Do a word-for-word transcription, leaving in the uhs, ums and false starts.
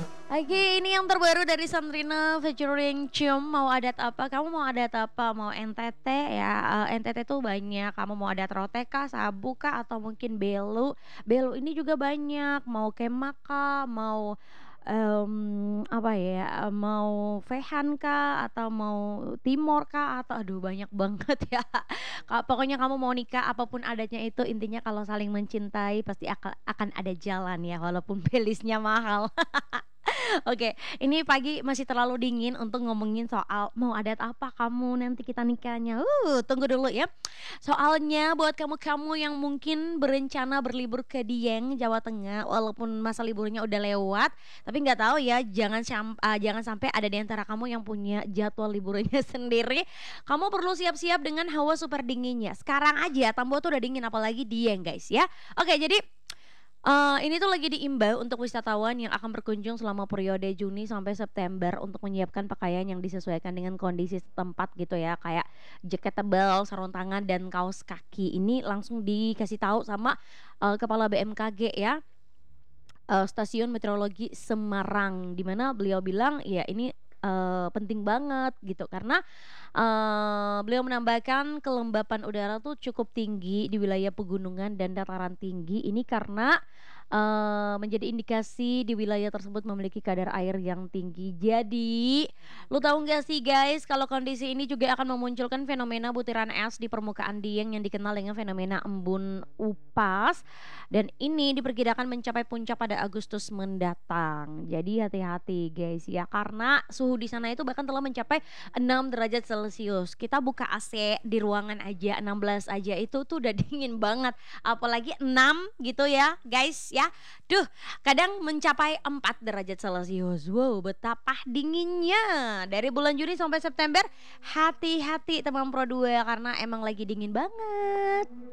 Oke, ini yang terbaru dari Sandrina featuring Cium, Mau Adat Apa. Kamu mau adat apa? Mau N T T ya, eee, N T T tuh banyak, kamu mau adat rote kah, sabu kah, atau mungkin belu. Belu ini juga banyak, mau kemak kah, mau, mmm, apa ya, mau vehan kah, atau mau timor kah, atau aduh banyak banget ya. Ka pokoknya kamu mau nikah, apapun adatnya itu, intinya kalau saling mencintai pasti aka akan ada jalan ya, walaupun belisnya mahal. Oke, ini pagi masih terlalu dingin untuk ngomongin soal mau adat apa kamu nanti kita nikahnya. Uh, tunggu dulu ya. Soalnya buat kamu-kamu yang mungkin berencana berlibur ke Dieng, Jawa Tengah, walaupun masa liburnya udah lewat, tapi nggak tahu ya, jangan sam eee, jangan sampai ada di antara kamu yang punya jadwal liburannya sendiri. Kamu perlu siap-siap dengan hawa super dinginnya. Sekarang aja Tambua tuh udah dingin, apalagi Dieng, guys ya. Oke, jadi Eee, ini tuh lagi diimbau untuk wisatawan yang akan berkunjung selama periode Juni sampai September untuk menyiapkan pakaian yang disesuaikan dengan kondisi setempat gitu ya, kayak jaket tebal, sarung tangan, dan kaos kaki. Ini langsung dikasih tahu sama, eee, kepala B M K G ya, eee, Stasiun Meteorologi Semarang, di mana beliau bilang ya ini, eee, penting banget gitu karena, eee, beliau menambahkan kelembapan udara tuh cukup tinggi di wilayah pegunungan dan dataran tinggi ini karena, eee, menjadi indikasi di wilayah tersebut memiliki kadar air yang tinggi. Jadi, lu tahu nggak sih guys kalau kondisi ini juga akan memunculkan fenomena butiran es di permukaan Dieng yang dikenal dengan fenomena embun upas dan ini diperkirakan mencapai puncak pada Agustus mendatang. Jadi hati-hati guys ya, karena suhu di sana itu bahkan telah mencapai enam derajat celcius. Kita buka A C di ruangan aja enam belas aja itu tuh udah dingin banget, apalagi enam gitu ya guys ya. Duh, kadang mencapai empat derajat celcius. Wow, betapa dinginnya. Dari bulan Juni sampai September, hati-hati teman Pro dua karena emang lagi dingin banget.